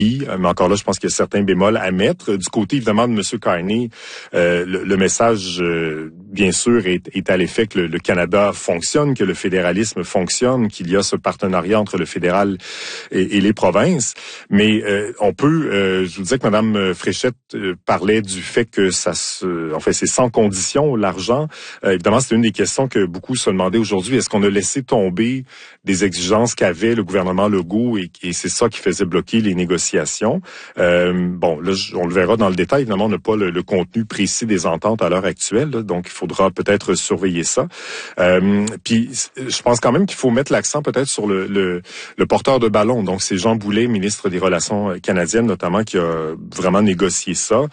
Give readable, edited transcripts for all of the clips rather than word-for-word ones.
Mais encore là, je pense qu'il y a certains bémols à mettre. Du côté, évidemment, de M. Carney, le message, bien sûr, est à l'effet que le Canada fonctionne, que le fédéralisme fonctionne, qu'il y a ce partenariat entre le fédéral et les provinces. Mais on peut, je vous disais que Mme Fréchette parlait du fait que c'est sans condition, l'argent. Évidemment, c'est une des questions que beaucoup se demandaient aujourd'hui. Est-ce qu'on a laissé tomber des exigences qu'avait le gouvernement Legault et c'est ça qui faisait bloquer les négociations? Bon, là, on le verra dans le détail. Évidemment, on n'a pas le contenu précis des ententes à l'heure actuelle, là, donc il faudra peut-être surveiller ça. Puis, je pense quand même qu'il faut mettre l'accent peut-être sur le porteur de ballon. Donc, c'est Jean Boulet, ministre des Relations canadiennes notamment, qui a vraiment négocié ça.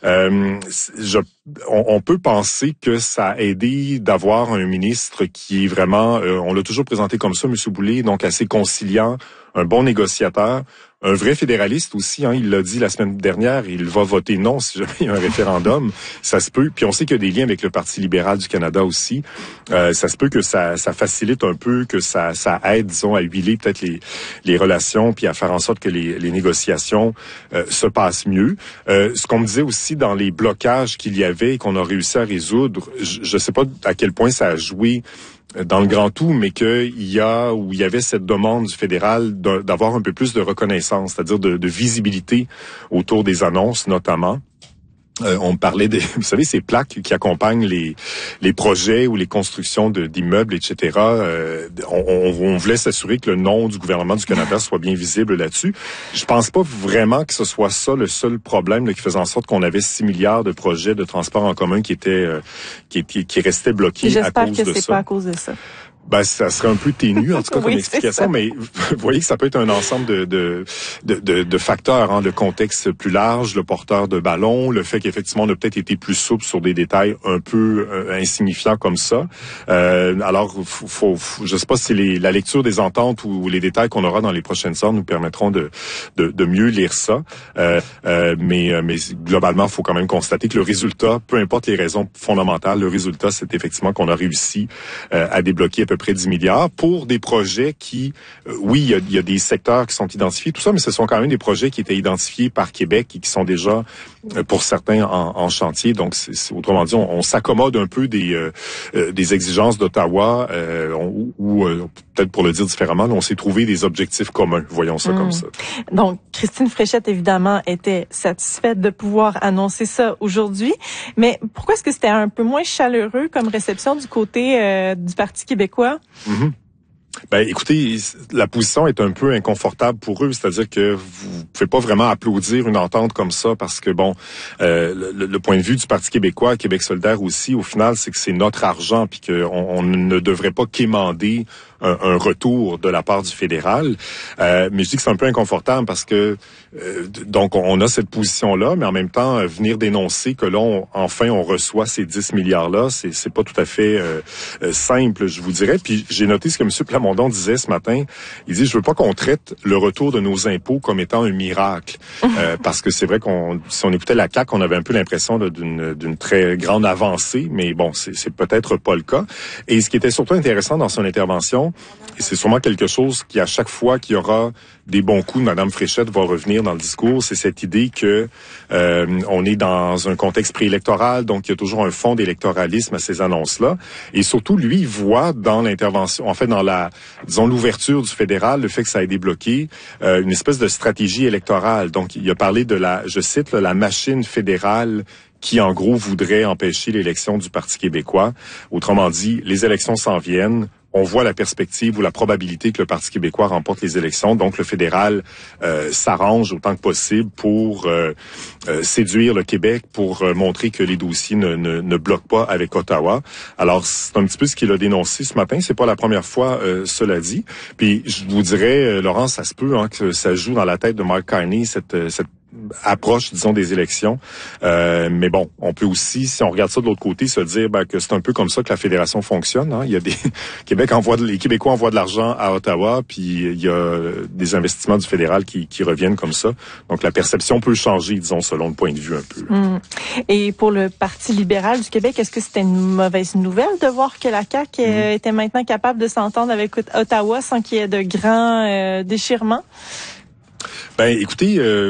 On peut penser que ça a aidé d'avoir un ministre qui est vraiment, on l'a toujours présenté comme ça, M. Boulet, donc assez conciliant, un bon négociateur, un vrai fédéraliste aussi, hein, il l'a dit la semaine dernière, il va voter non si jamais il y a un référendum, ça se peut. Puis on sait qu'il y a des liens avec le Parti libéral du Canada aussi. Ça se peut que ça facilite un peu, que ça aide, disons, à huiler peut-être les relations, puis à faire en sorte que les négociations se passent mieux. Ce qu'on me disait aussi dans les blocages qu'il y avait et qu'on a réussi à résoudre, je sais pas à quel point ça a joué dans le grand tout, mais qu'il y avait cette demande du fédéral d'avoir un peu plus de reconnaissance, c'est-à-dire de visibilité autour des annonces notamment. On me parlait vous savez, ces plaques qui accompagnent les projets ou les constructions d'immeubles, etc. On voulait s'assurer que le nom du gouvernement du Canada soit bien visible là-dessus. Je pense pas vraiment que ce soit ça le seul problème là, qui faisait en sorte qu'on avait 6 milliards de projets de transport en commun qui restaient bloqués à cause de ça. J'espère que c'est pas à cause de ça. Ben, ça serait un peu ténu, en tout cas, comme explication, mais vous voyez que ça peut être un ensemble de facteurs, hein, le contexte plus large, le porteur de ballon, le fait qu'effectivement, on a peut-être été plus souple sur des détails un peu insignifiants comme ça. Alors, je sais pas si la lecture des ententes ou les détails qu'on aura dans les prochaines heures nous permettront de mieux lire ça. Mais globalement, il faut quand même constater que le résultat, peu importe les raisons fondamentales, le résultat, c'est effectivement qu'on a réussi à débloquer à peu près 10 milliards pour des projets qui, oui, il y a des secteurs qui sont identifiés, tout ça, mais ce sont quand même des projets qui étaient identifiés par Québec et qui sont déjà, pour certains, en chantier. Donc, autrement dit, on s'accommode un peu des exigences d'Ottawa, ou peut-être pour le dire différemment, on s'est trouvé des objectifs communs, voyons ça comme ça. Donc, Christine Fréchette, évidemment, était satisfaite de pouvoir annoncer ça aujourd'hui, mais pourquoi est-ce que c'était un peu moins chaleureux comme réception du côté du Parti québécois? Mm-hmm. Ben, écoutez, la position est un peu inconfortable pour eux, c'est-à-dire que vous pouvez pas vraiment applaudir une entente comme ça parce que bon, le point de vue du Parti québécois, Québec solidaire aussi, au final, c'est que c'est notre argent puis qu'on ne devrait pas quémander un retour de la part du fédéral. Mais je dis que c'est un peu inconfortable parce que donc on a cette position-là, mais en même temps, venir dénoncer que là, enfin, on reçoit ces 10 milliards-là, c'est pas tout à fait simple, je vous dirais. Puis j'ai noté ce que M. Plamondon disait ce matin. Il dit, je veux pas qu'on traite le retour de nos impôts comme étant un miracle. Parce que c'est vrai si on écoutait la CAQ, on avait un peu l'impression d'une très grande avancée, mais bon, c'est peut-être pas le cas. Et ce qui était surtout intéressant dans son intervention, et c'est sûrement quelque chose qui, à chaque fois qu'il y aura des bons coups de Mme Fréchette, va revenir dans le discours, c'est cette idée que on est dans un contexte préélectoral, donc il y a toujours un fond d'électoralisme à ces annonces-là. Et surtout, lui, il voit dans l'intervention, en fait, dans l'ouverture du fédéral, le fait que ça ait débloqué, une espèce de stratégie électorale. Donc, il a parlé de je cite, la machine fédérale qui, en gros, voudrait empêcher l'élection du Parti québécois. Autrement dit, les élections s'en viennent. On voit la perspective ou la probabilité que le Parti québécois remporte les élections. Donc, le fédéral s'arrange autant que possible pour séduire le Québec, pour montrer que les dossiers ne bloquent pas avec Ottawa. Alors, c'est un petit peu ce qu'il a dénoncé ce matin. C'est pas la première fois, cela dit. Puis, je vous dirais, Laurence, ça se peut que ça joue dans la tête de Mark Carney, cette approche, disons, des élections. Mais bon, on peut aussi, si on regarde ça de l'autre côté, se dire que c'est un peu comme ça que la fédération fonctionne. Hein. Il y a les Québécois envoient de l'argent à Ottawa, puis il y a des investissements du fédéral qui reviennent comme ça. Donc la perception peut changer, disons, selon le point de vue un peu. Et pour le Parti libéral du Québec, est-ce que c'était une mauvaise nouvelle de voir que la CAQ était maintenant capable de s'entendre avec Ottawa sans qu'il y ait de grands déchirements? Ben, écoutez,